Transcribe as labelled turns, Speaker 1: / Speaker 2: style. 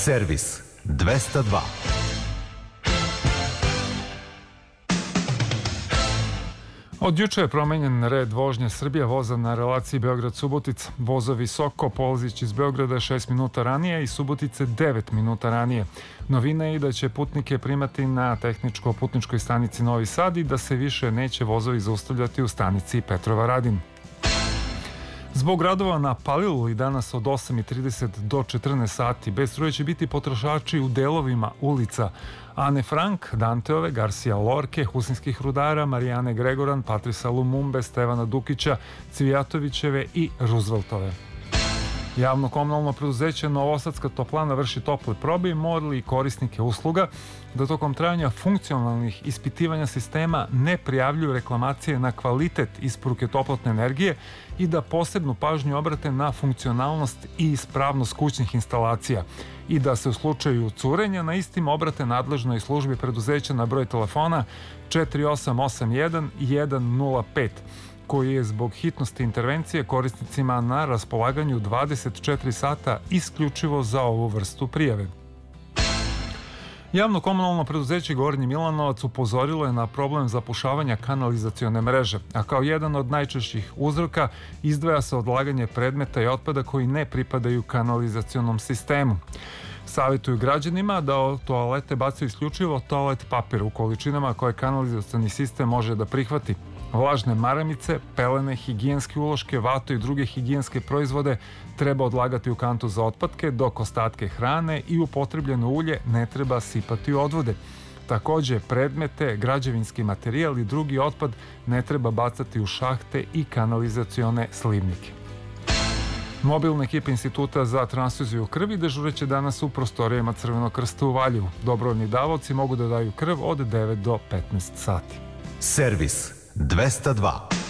Speaker 1: Servis 202.
Speaker 2: Od juče je promenjen red vožnje Srbija voza na relaciji Beograd-Subotica. Vozovi Soko polazići iz Beograda 6 minuta ranije i Subotice 9 minuta ranije. Novina je i da će putnike primati na tehničko-putničkoj stanici Novi Sad i da se više neće vozovi zaustavljati u stanici Petrova Radin. Zbog radova na Palilu i danas od 8:30 do 14 sati bez struje će biti potrošači u delovima ulica Ane Frank, Danteove, Garcia Lorke, Husinskih rudara, Marijane Gregoran, Patrisa Lumumbe, Stevana Dukića, Cvijatovićeve i Rooseveltove. Javno komunalno preduzeće Novosadska toplana vrši tople probe i moli korisnike usluga da tokom trajanja funkcionalnih ispitivanja sistema ne prijavljuju reklamacije na kvalitet isporuke toplotne energije i da posebnu pažnju obrate na funkcionalnost i ispravnost kućnih instalacija i da se u slučaju curenja na istim obrate nadležnoj službi preduzeća na broj telefona 4881 105 koji je zbog hitnosti intervencije korisnicima na raspolaganju 24 sata isključivo za ovu vrstu prijave. Javno komunalno preduzeće Gornji Milanovac upozorilo je na problem zapušavanja kanalizacione mreže, a kao jedan od najčešćih uzroka izdvaja se odlaganje predmeta i otpada koji ne pripadaju kanalizacionom sistemu. Savjetuju građanima da od toalete bacaju isključivo toalet papir u količinama koje kanalizacioni sistem može da prihvati. Vlažne maramice, pelene, higijenske uloške, vatu i druge higijenske proizvode treba odlagati u kantu za otpadke, dok ostatke hrane i upotrebljeno ulje ne treba sipati u odvode. Takođe, predmete, građevinski materijal i drugi otpad ne treba bacati u šahte i kanalizacione slivnike. Mobilna ekipa Instituta za transfuziju krvi dežureće danas u prostorijama Crvenog krsta u Valjevu. Dobrovoljni davaoci mogu da daju krv od 9 do 15 sati.
Speaker 1: Servis 202.